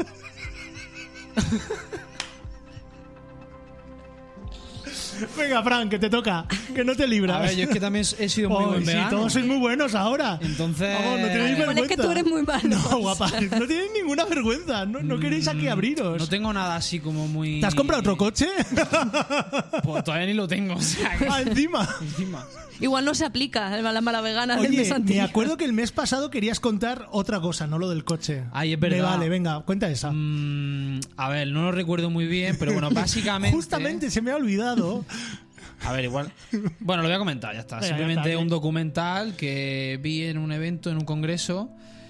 Venga, Fran, que te toca. Que no te libras. A ver, yo es que también he sido muy Ay, buen sí, vegano. todos sois muy buenos ahora. Entonces... Vamos, no tenéis Igual vergüenza. es que tú eres muy malo. No, guapa, no tenéis ninguna vergüenza. No queréis aquí abriros. No tengo nada así como muy... ¿Te has comprado otro coche? Pues todavía ni lo tengo. O sea, que- Ah, encima. encima. Igual no se aplica la mala vegana del Oye, mes me anterior. acuerdo que el mes pasado querías contar otra cosa, no lo del coche. Ay, es verdad. Me vale, venga, cuenta esa. A ver, no lo recuerdo muy bien, pero bueno, básicamente... Justamente se me ha olvidado. A ver, igual... Bueno, lo voy a comentar, ya está. Venga, Simplemente ya está. un documental que vi en un evento, en un congreso,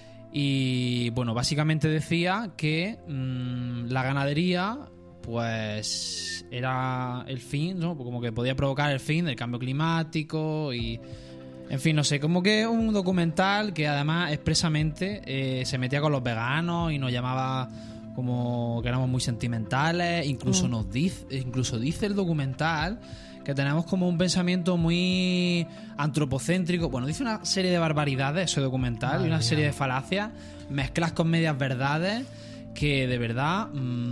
y bueno, básicamente decía que la ganadería pues era el fin, ¿no? Como que podía provocar el fin del cambio climático y... En fin, no sé, como que un documental que además expresamente se metía con los veganos y nos llamaba como que éramos muy sentimentales, incluso incluso dice el documental que tenemos como un pensamiento muy antropocéntrico. Bueno, dice una serie de barbaridades ese documental. Madre Y una mía. serie de falacias mezclas con medias verdades que de verdad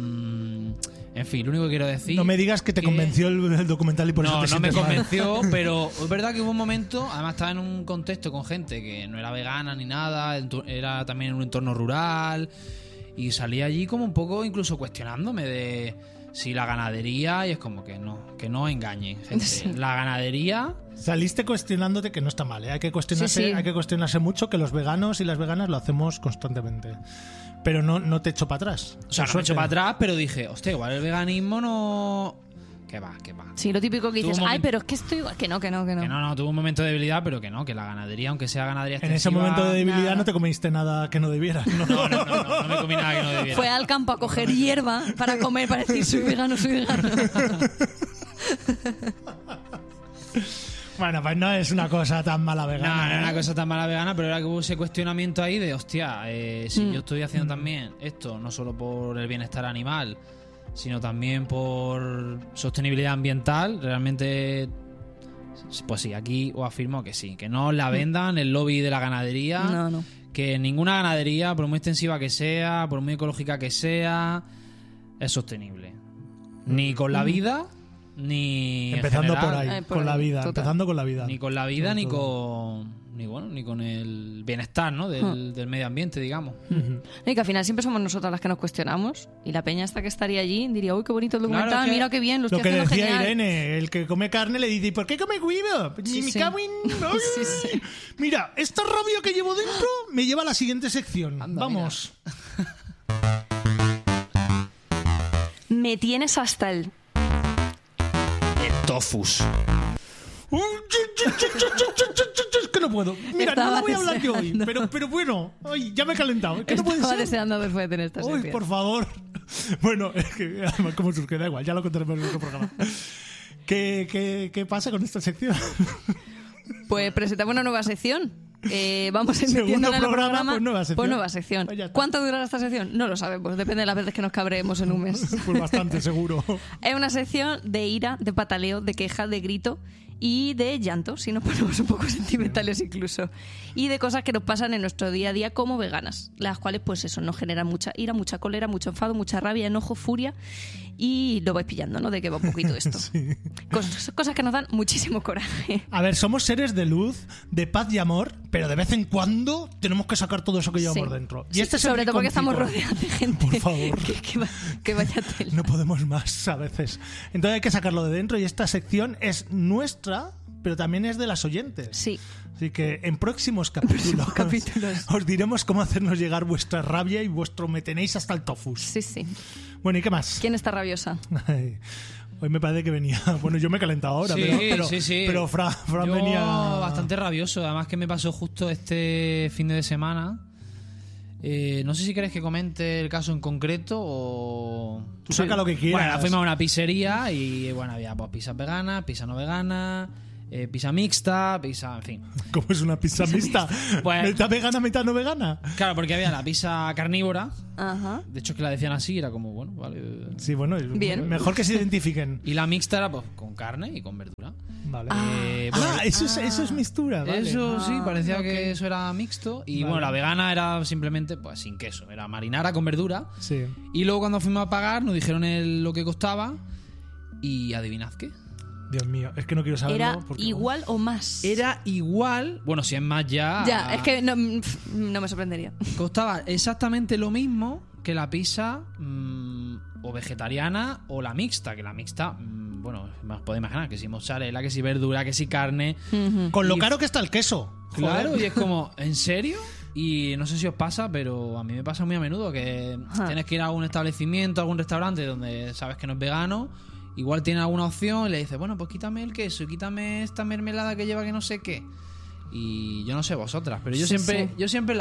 en fin, lo único que quiero decir... No me digas que te convenció el documental y por eso No, te no me sientes mal. convenció, pero es verdad que hubo un momento, además estaba en un contexto con gente que no era vegana ni nada, era también en un entorno rural, y salí allí como un poco incluso cuestionándome de si la ganadería, y es como que no engañen, gente. Sí. La ganadería... Saliste cuestionándote que no está mal, ¿eh? Hay que cuestionarse, Sí, sí. hay que cuestionarse mucho, que los veganos y las veganas lo hacemos constantemente. Pero no te echo para atrás. O sea, no me echo para atrás, pero dije, hostia, igual el veganismo no... ¿Qué va? Sí, lo típico que Tuvo dices, un ay, momento- pero es que estoy igual. Que no. Que no, tuvo un momento de debilidad, pero que la ganadería, aunque sea ganadería En ese extensiva- momento de debilidad nada. no te comiste nada que no debieras. No. No me comí nada que no debiera. Fue al campo a coger hierba para comer, para decir, soy vegano. Bueno, pues no es una cosa tan mala No, vegana. no era ¿eh? una cosa tan mala vegana, pero era que hubo ese cuestionamiento ahí de, hostia, si yo estoy haciendo Mm. también esto, no solo por el bienestar animal, sino también por sostenibilidad ambiental, realmente, pues sí, aquí os afirmo que sí, que no la vendan el lobby de la ganadería, No. que ninguna ganadería, por muy extensiva que sea, por muy ecológica que sea, es sostenible. Ni con la vida, ni en Empezando por general, ahí, por con la ahí, vida. total. Empezando con la vida. ni con la vida, Sobre ni todo. ni con el bienestar, ¿no? del medio ambiente, digamos. Ujú. Y que al final siempre somos nosotras las que nos cuestionamos. Y la peña esta que estaría allí diría, uy, qué bonito el documental, Claro, es que mira qué bien, lo Lo estoy que haciendo decía genial. Irene, el que come carne le dice, ¿y por qué come huevo? Sí, Me sí. cago en- ¡Ay! Sí, sí. Mira, esta rabia que llevo dentro me lleva a la siguiente sección. Anda, Vamos. Me tienes hasta el... Tofus. Es que no puedo. Mira, no Estaba lo voy a hablar yo hoy, deseando. pero bueno, ay, ya me he calentado. Es que no puede Estaba ser. deseando haber podido tener esta Uy, sección. por favor. Bueno, es que además como surge, da igual, ya lo contaremos en otro programa. ¿Qué pasa con esta sección? Pues presentamos una nueva sección. Vamos a ir Segundo metiéndola en el programa, pues nueva sección. Pues nueva sección. Pues ya está. ¿Cuánto durará esta sección? No lo sabemos, depende de las veces que nos cabreemos en un mes. Pues bastante, seguro. Es una sección de ira, de pataleo, de queja, de grito y de llanto, si nos ponemos un poco sentimentales incluso, y de cosas que nos pasan en nuestro día a día como veganas, las cuales pues eso nos generan mucha ira, mucha cólera, mucho enfado, mucha rabia, enojo, furia, y lo vais pillando, ¿no? De qué va un poquito esto. Sí. Cosas que nos dan muchísimo coraje. A ver, somos seres de luz, de paz y amor, pero de vez en cuando tenemos que sacar todo eso que llevamos Sí. dentro. Y Sí, este es el sobre todo porque estamos rinconcito. rodeados de gente Por favor. que vaya tela. No podemos más a veces. Entonces hay que sacarlo de dentro y esta sección es nuestra, pero también es de las oyentes. Sí. Así que en próximos capítulos, os diremos cómo hacernos llegar vuestra rabia y vuestro me tenéis hasta el tofus. Sí, sí. Bueno, ¿y qué más? ¿Quién está rabiosa? Ay, hoy me parece que venía... Bueno, yo me he calentado ahora, Sí, pero, sí. pero Fran Yo venía... bastante rabioso, además que me pasó justo este fin de semana. No sé si quieres que comente el caso en concreto o... Tú saca lo que quieras. Bueno, fuimos a una pizzería y bueno, había pues pizzas veganas, pizza no vegana, pizza mixta, pizza, en fin. ¿Cómo es una pizza mixta? Pues- ¿Mitad vegana, mitad no vegana? Claro, porque había la pizza carnívora, Ajá. de hecho es que la decían así, era como, bueno, vale. Sí, bueno, Bien. mejor que se identifiquen. Y la mixta era pues con carne y con verdura. Vale. Bueno, Eso es mixtura, vale. Eso sí, parecía ok. que eso era mixto. Y Vale. bueno, la vegana era simplemente pues sin queso, era marinara con verdura. Sí. Y luego cuando fuimos a pagar nos dijeron lo que costaba y adivinad qué. Dios mío, es que no quiero saberlo. ¿Era porque- igual o más? Era igual, bueno, si es más ya... Ya, es que no me sorprendería. Costaba exactamente lo mismo que la pizza o vegetariana o la mixta, que la mixta, bueno, os podéis imaginar que si mozzarella, que si verdura, que si carne. Con lo Y- caro que está el queso. Claro, Joder. y es como, ¿en serio? Y no sé si os pasa, pero a mí me pasa muy a menudo que Ajá. tienes que ir a algún establecimiento, a algún restaurante donde sabes que no es vegano, igual tiene alguna opción y le dices, bueno, pues quítame el queso y quítame esta mermelada que lleva que no sé qué. Y yo no sé vosotras, pero yo Sí, siempre sí. yo siempre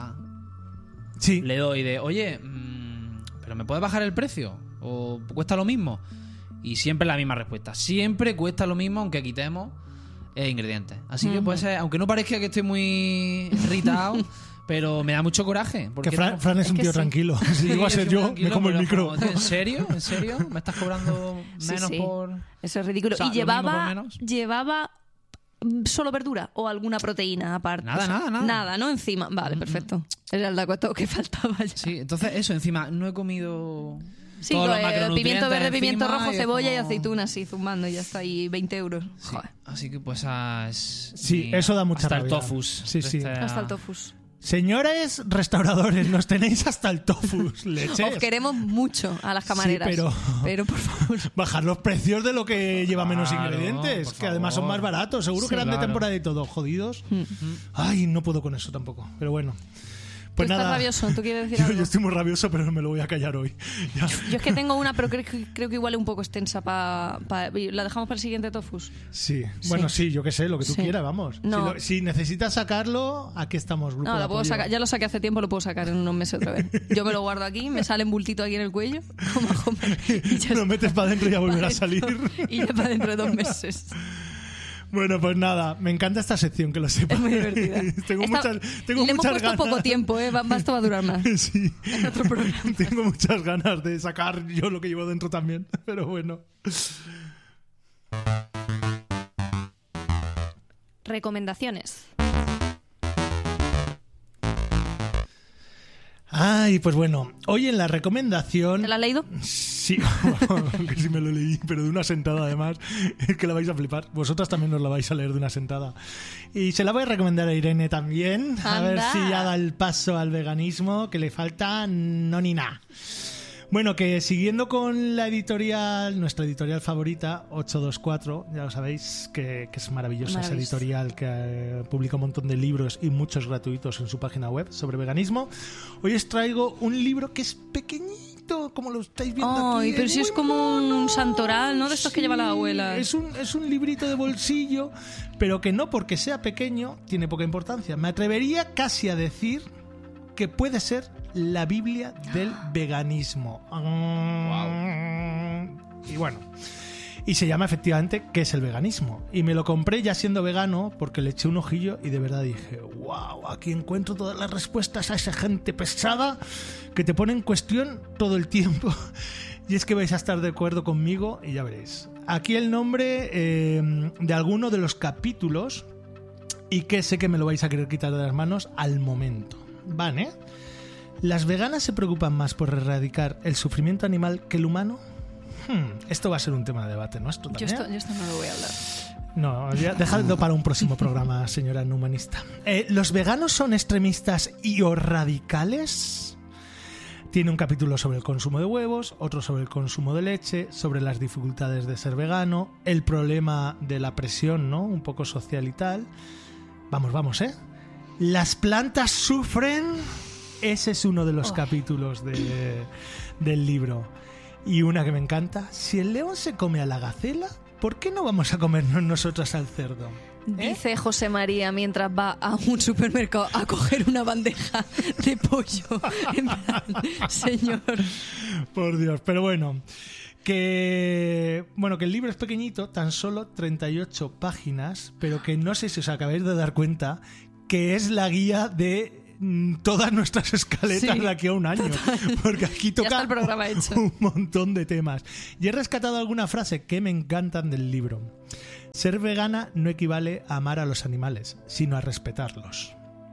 Sí. le doy de, oye, ¿pero me puedes bajar el precio? ¿O cuesta lo mismo? Y siempre la misma respuesta. Siempre cuesta lo mismo aunque quitemos ingredientes. Así que pues, aunque no parezca que estoy muy irritado, pero me da mucho coraje. Porque Que Fran es Es un que tío sí. tranquilo. Si iba a ser soy yo, tranquilo, me como el pero micro. como, tío, ¿En serio? ¿En serio? ¿Me estás cobrando Sí, menos sí. por...? Eso es ridículo. O sea, ¿Y lo mismo por llevaba menos. solo verdura o alguna proteína aparte? Nada, nada. Nada, ¿no? Encima. Vale, perfecto. Era el dato que faltaba ya. Sí, entonces eso, encima, no he comido... Sí, todos los pimiento macronutrientes verde, pimiento encima rojo, y es cebolla y como- aceituna así zumbando y ya está. Y 20 euros. Sí, Joder. así que pues Sí, eso da mucha hasta rabia. el tofus. Sí, sí. Hasta el tofus. Señores restauradores, nos tenéis hasta el tofus, leches. Os queremos mucho a las camareras. Sí, pero por favor. bajar los precios de lo que lleva menos Claro, ingredientes, por que además son favor. más baratos. Seguro Sí. que eran de Claro. temporada y todo, jodidos. Ay, no puedo con eso tampoco. Pero bueno. Tú Pues estás nada. rabioso, ¿tú quieres decir Yo algo? estoy muy rabioso, pero me lo voy a callar hoy. Ya. Yo es que tengo una, pero creo que igual es un poco extensa para... ¿La dejamos para el siguiente tofus? Sí, bueno, sí, yo qué sé, lo que tú Sí. quieras, vamos. No. Si necesitas sacarlo, aquí estamos, grupo No, de la puedo apoyo. sacar, ya lo saqué hace tiempo, lo puedo sacar en unos meses otra vez. Yo me lo guardo aquí, me sale un bultito aquí en el cuello, como a Homer, y ya Lo metes para adentro y ya volverá a está. salir. Y ya para dentro de 2 meses. Bueno, pues nada, me encanta esta sección, que lo sepas. Es muy divertida. tengo Esta- tengo le hemos muchas puesto ganas. poco tiempo, ¿eh? Esto va a durar más. Sí. En otro programa. Tengo muchas ganas de sacar yo lo que llevo dentro también, pero bueno. Recomendaciones. Ay, pues bueno, hoy en la recomendación... ¿Te la has leído? Sí, que sí me lo leí, pero de una sentada además, es que la vais a flipar. Vosotras también os la vais a leer de una sentada. Y se la voy a recomendar a Irene también, a ver Anda. si ya da el paso al veganismo, que le falta no ni nada. Bueno, que siguiendo con la editorial, nuestra editorial favorita, 824, ya lo sabéis, que es maravillosa esa Maravilloso. editorial que publica un montón de libros y muchos gratuitos en su página web sobre veganismo. Hoy os traigo un libro que es pequeñito, como lo estáis viendo aquí. Ay, pero si es como un santoral, ¿no? De estos que lleva la abuela. Es un librito de bolsillo, pero que no porque sea pequeño tiene poca importancia. Me atrevería casi a decir que puede ser la Biblia del veganismo. Y bueno, y se llama efectivamente ¿Qué es el veganismo? Y me lo compré ya siendo vegano porque le eché un ojillo y de verdad dije, wow, aquí encuentro todas las respuestas a esa gente pesada que te pone en cuestión todo el tiempo. Y es que vais a estar de acuerdo conmigo y ya veréis. Aquí el nombre de alguno de los capítulos y que sé que me lo vais a querer quitar de las manos al momento. ¿Vale? ¿Las veganas se preocupan más por erradicar el sufrimiento animal que el humano? Esto va a ser un tema de debate nuestro también. Yo esto no lo voy a hablar. No, ya dejadlo para un próximo programa, señora no humanista. ¿Los veganos son extremistas y o radicales? Tiene un capítulo sobre el consumo de huevos, otro sobre el consumo de leche, sobre las dificultades de ser vegano, el problema de la presión, ¿no? Un poco social y tal. Vamos, ¿eh? ¿Las plantas sufren? Ese es uno de los capítulos del libro. Y una que me encanta. Si el león se come a la gacela, ¿por qué no vamos a comernos nosotras al cerdo? Dice José María mientras va a un supermercado a coger una bandeja de pollo. En plan, señor. Por Dios, pero bueno. Que el libro es pequeñito, tan solo 38 páginas, pero que no sé si os acabáis de dar cuenta que es la guía de todas nuestras escaletas de aquí a un año, porque aquí toca el programa hecho. Un montón de temas. Y he rescatado alguna frase que me encantan del libro. Ser vegana no equivale a amar a los animales, sino a respetarlos.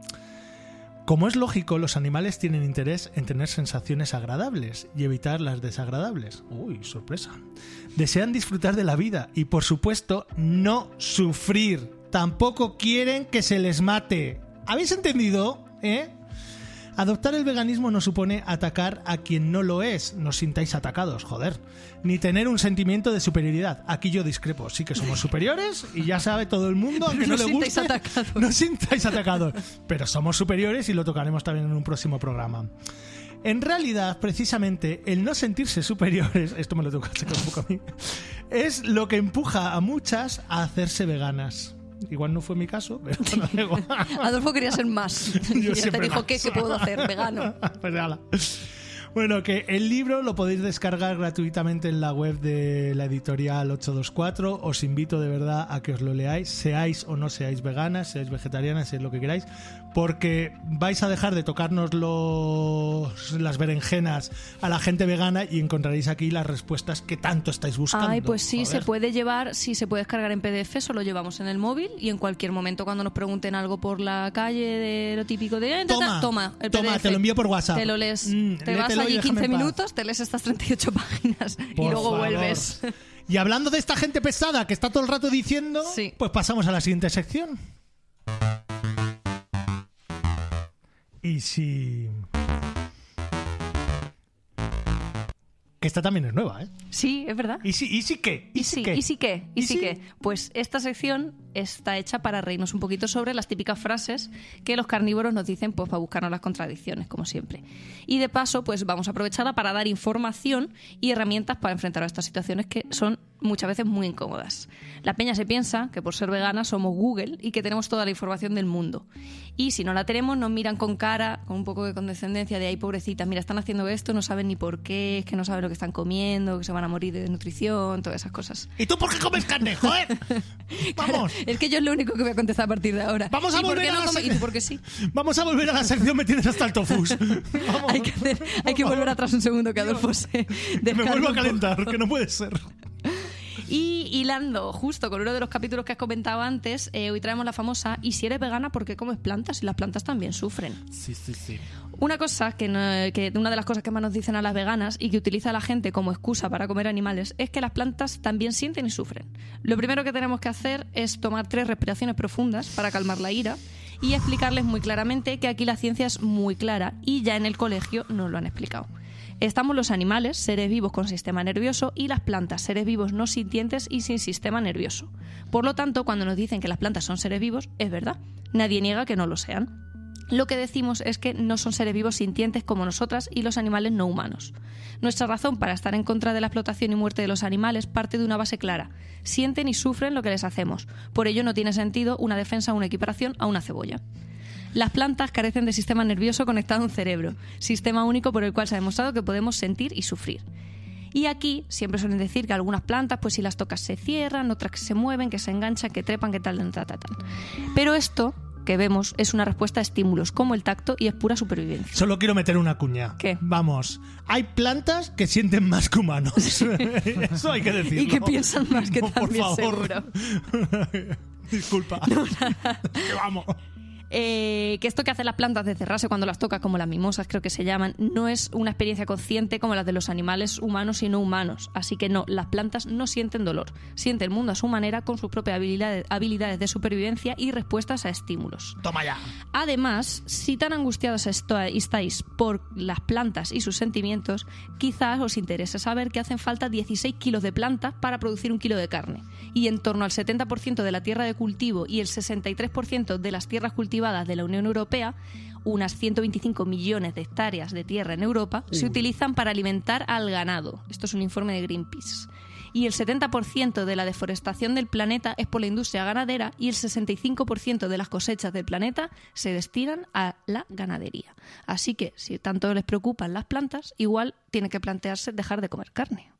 Como es lógico, los animales tienen interés en tener sensaciones agradables y evitar las desagradables. Uy, sorpresa. Desean disfrutar de la vida y, por supuesto, no sufrir. Tampoco quieren que se les mate. ¿Habéis entendido? Adoptar el veganismo no supone atacar a quien no lo es. No os sintáis atacados, joder. Ni tener un sentimiento de superioridad. Aquí yo discrepo. Sí que somos superiores y ya sabe todo el mundo, aunque no le guste. No os sintáis atacados. Pero somos superiores y lo tocaremos también en un próximo programa. En realidad, precisamente, el no sentirse superiores, esto me lo tengo que hacer un poco a mí, es lo que empuja a muchas a hacerse veganas. Igual no fue mi caso, pero no da igual. Adolfo quería ser más. Yo ya te dijo, ¿qué puedo hacer? Vegano. Pues ala. Bueno, que el libro lo podéis descargar gratuitamente en la web de la editorial 824. Os invito de verdad a que os lo leáis, seáis o no seáis veganas, seáis vegetarianas, seáis lo que queráis, porque vais a dejar de tocarnos las berenjenas a la gente vegana y encontraréis aquí las respuestas que tanto estáis buscando. Ay, pues sí, joder. se puede llevar, sí, se puede descargar en PDF, solo llevamos en el móvil y en cualquier momento cuando nos pregunten algo por la calle de lo típico de... Toma, el PDF. Te lo envío por WhatsApp. Te lo lees, te vas allí 15 minutos, te lees estas 38 páginas y luego favor. vuelves. Y hablando de esta gente pesada que está todo el rato diciendo, pues pasamos a la siguiente sección. Y si... Que esta también es nueva, ¿eh? Sí, es verdad. ¿Y sí qué? ¿Y sí qué? Pues esta sección está hecha para reírnos un poquito sobre las típicas frases que los carnívoros nos dicen pues para buscarnos las contradicciones, como siempre. Y de paso, pues vamos a aprovecharla para dar información y herramientas para enfrentar a estas situaciones que son muchas veces muy incómodas. La peña se piensa que por ser vegana somos Google y que tenemos toda la información del mundo. Y si no la tenemos, nos miran con cara, con un poco de condescendencia de, ay, pobrecitas, mira, están haciendo esto, no saben ni por qué, es que no saben lo que están comiendo, que se van a morir de desnutrición, todas esas cosas. ¿Y tú por qué comes carne, joder? Vamos. Claro, es que yo es lo único que voy a contestar a partir de ahora. Vamos a volver a la sección. ¿Y tú por qué sí? Vamos a volver a la sección, me tienes hasta el tofus. Vamos, hay que volver atrás un segundo, que Adolfo se me vuelvo a calentar, que no puede ser. Y hilando justo con uno de los capítulos que has comentado antes, hoy traemos la famosa ¿y si eres vegana por qué comes plantas? Y las plantas también sufren. Sí. Una cosa una de las cosas que más nos dicen a las veganas y que utiliza la gente como excusa para comer animales es que las plantas también sienten y sufren. Lo primero que tenemos que hacer es tomar 3 respiraciones profundas para calmar la ira y explicarles muy claramente que aquí la ciencia es muy clara y ya en el colegio nos lo han explicado. Estamos los animales, seres vivos con sistema nervioso, y las plantas, seres vivos no sintientes y sin sistema nervioso. Por lo tanto, cuando nos dicen que las plantas son seres vivos, es verdad. Nadie niega que no lo sean. Lo que decimos es que no son seres vivos sintientes como nosotras y los animales no humanos. Nuestra razón para estar en contra de la explotación y muerte de los animales parte de una base clara. Sienten y sufren lo que les hacemos. Por ello no tiene sentido una defensa o una equiparación a una cebolla. Las plantas carecen de sistema nervioso conectado a un cerebro, sistema único por el cual se ha demostrado que podemos sentir y sufrir. Y aquí siempre suelen decir que algunas plantas, pues si las tocas se cierran, otras que se mueven, que se enganchan, que trepan, que tal. Pero esto que vemos es una respuesta a estímulos como el tacto y es pura supervivencia. Solo quiero meter una cuña. ¿Qué? Vamos, hay plantas que sienten más que humanos. Eso hay que decirlo. Y que piensan más que Por también, favor. seguro. Disculpa. Que vamos. Que esto que hacen las plantas de cerrarse cuando las tocas, como las mimosas creo que se llaman, no es una experiencia consciente como las de los animales humanos y no humanos. Así que no, las plantas no sienten dolor. Sienten el mundo a su manera con sus propias habilidades de supervivencia y respuestas a estímulos. Toma ya. Además, si tan angustiados estáis por las plantas y sus sentimientos, quizás os interese saber que hacen falta 16 kilos de plantas para producir 1 kilo de carne. Y en torno al 70% de la tierra de cultivo y el 63% de las tierras cultivadas de la Unión Europea, unas 125 millones de hectáreas de tierra en Europa, se utilizan para alimentar al ganado. Esto es un informe de Greenpeace. Y el 70% de la deforestación del planeta es por la industria ganadera y el 65% de las cosechas del planeta se destinan a la ganadería. Así que, si tanto les preocupan las plantas, igual tiene que plantearse dejar de comer carne.